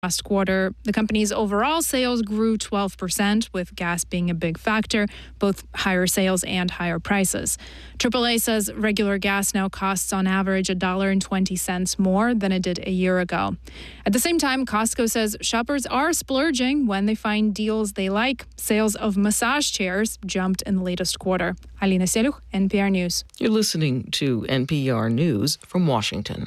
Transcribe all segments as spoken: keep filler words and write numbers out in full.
Last quarter, the company's overall sales grew twelve percent, with gas being a big factor, both higher sales and higher prices. triple A says regular gas now costs on average one dollar and twenty cents more than it did a year ago. At the same time, Costco says shoppers are splurging when they find deals they like. Sales of massage chairs jumped in the latest quarter. Alina Seluch, N P R News. You're listening to N P R News from Washington.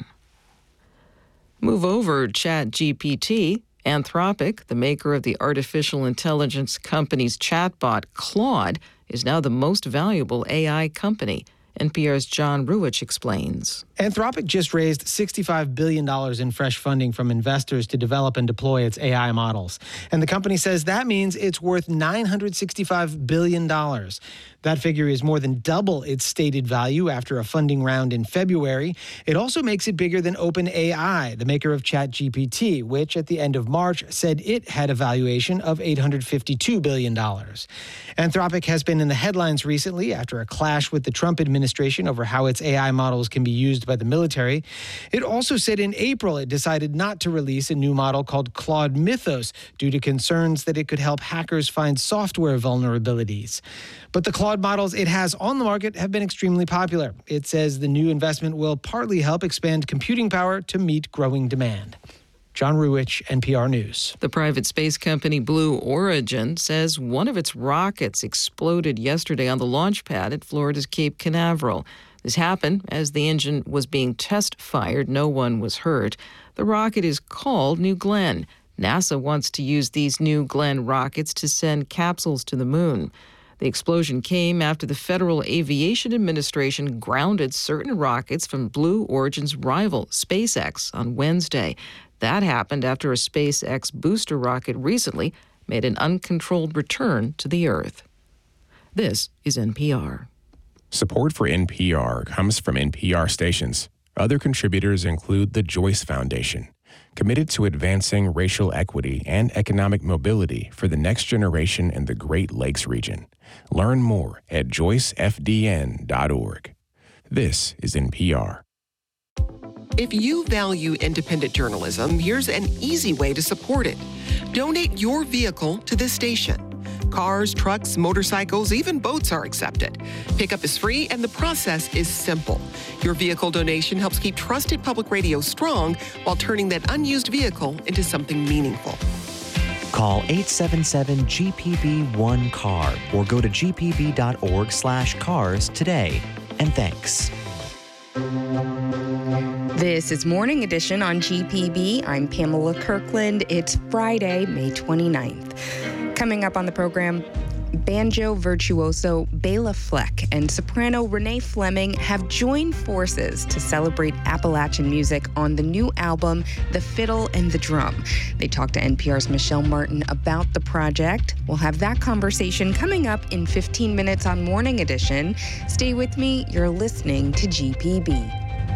Move over ChatGPT. Anthropic, the maker of the artificial intelligence company's chatbot Claude, is now the most valuable A I company. N P R's John Ruwitch explains. Anthropic just raised sixty-five billion dollars in fresh funding from investors to develop and deploy its A I models. And the company says that means it's worth nine hundred sixty-five billion dollars. That figure is more than double its stated value after a funding round in February. It also makes it bigger than OpenAI, the maker of ChatGPT, which at the end of March said it had a valuation of eight hundred fifty-two billion dollars. Anthropic has been in the headlines recently after a clash with the Trump administration over how its A I models can be used by the military. It also said in April it decided not to release a new model called Claude Mythos due to concerns that it could help hackers find software vulnerabilities. But the Claude models it has on the market have been extremely popular. It says the new investment will partly help expand computing power to meet growing demand. John Ruwitch, N P R News. The private space company Blue Origin says one of its rockets exploded yesterday on the launch pad at Florida's Cape Canaveral. This happened as the engine was being test-fired. No one was hurt. The rocket is called New Glenn. NASA wants to use these New Glenn rockets to send capsules to the moon. The explosion came after the Federal Aviation Administration grounded certain rockets from Blue Origin's rival, SpaceX, on Wednesday. That happened after a SpaceX booster rocket recently made an uncontrolled return to the Earth. This is N P R. Support for N P R comes from N P R stations. Other contributors include the Joyce Foundation, committed to advancing racial equity and economic mobility for the next generation in the Great Lakes region. Learn more at joyce f d n dot org. This is N P R. If you value independent journalism, here's an easy way to support it. Donate your vehicle to this station. Cars, trucks, motorcycles, even boats are accepted. Pickup is free and the process is simple. Your vehicle donation helps keep trusted public radio strong while turning that unused vehicle into something meaningful. Call eight seven seven G P B one C A R or go to g p b dot org slash cars today. And thanks. This is Morning Edition on G P B. I'm Pamela Kirkland. It's Friday, May twenty-ninth. Coming up on the program, banjo virtuoso Bela Fleck and soprano Renee Fleming have joined forces to celebrate Appalachian music on the new album, The Fiddle and the Drum. They talked to N P R's Michelle Martin about the project. We'll have that conversation coming up in fifteen minutes on Morning Edition. Stay with me. You're listening to G P B.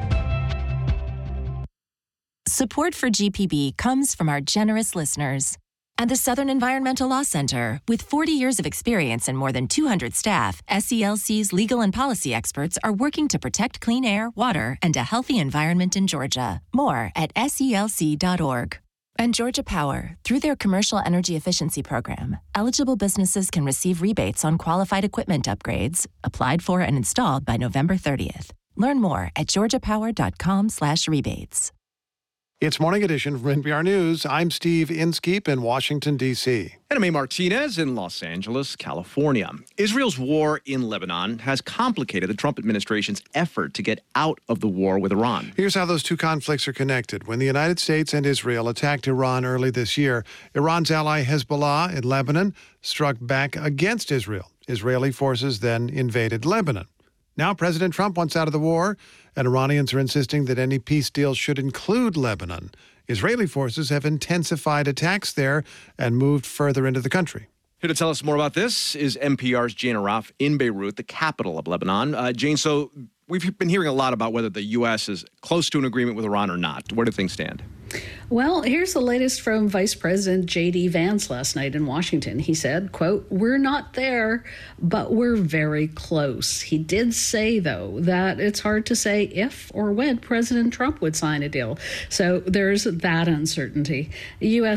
Support for G P B comes from our generous listeners and the Southern Environmental Law Center. With forty years of experience and more than two hundred staff, S E L C's legal and policy experts are working to protect clean air, water, and a healthy environment in Georgia. More at S E L C dot org. And Georgia Power, through their Commercial Energy Efficiency Program, eligible businesses can receive rebates on qualified equipment upgrades, applied for and installed by November thirtieth. Learn more at georgia power dot com slash rebates. It's Morning Edition from N P R News. I'm Steve Inskeep in Washington, D C And I'm A. Martinez in Los Angeles, California. Israel's war in Lebanon has complicated the Trump administration's effort to get out of the war with Iran. Here's how those two conflicts are connected. When the United States and Israel attacked Iran early this year, Iran's ally Hezbollah in Lebanon struck back against Israel. Israeli forces then invaded Lebanon. Now President Trump wants out of the war, and Iranians are insisting that any peace deal should include Lebanon. Israeli forces have intensified attacks there and moved further into the country. Here to tell us more about this is N P R's Jane Arraf in Beirut, the capital of Lebanon. Uh, Jane, so we've been hearing a lot about whether the U S is close to an agreement with Iran or not. Where do things stand? Well, here's the latest from Vice President J D Vance last night in Washington. He said, quote, "We're not there, but we're very close." He did say, though, that it's hard to say if or when President Trump would sign a deal. So there's that uncertainty. The U S